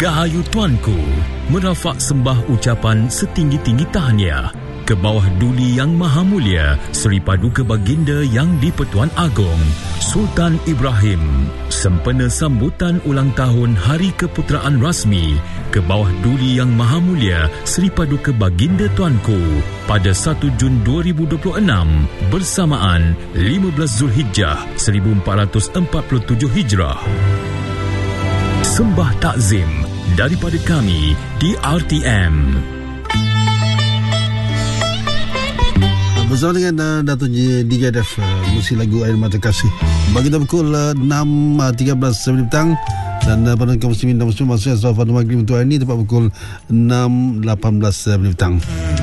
Dirgahayu Tuanku, merafak sembah ucapan setinggi-tinggi tahniah ke bawah Duli Yang Maha Mulia Seri Paduka Baginda Yang di-Pertuan Agong Sultan Ibrahim, sempena sambutan ulang tahun Hari Keputeraan Rasmi ke bawah Duli Yang Maha Mulia Seri Paduka Baginda Tuanku pada 1 Jun 2026 bersamaan 15 Zulhijjah 1447 Hijrah. Sembah takzim daripada kami di RTM. Bersama dengan Dato' DJ Def, muzik lagu Air Mata Kasih. Bagi kita pukul 6.13 petang. Dan pada kaum muslimin dan muslimat, maksudnya Salat Maghrib untuk hari ini tepat pukul 6.18 petang.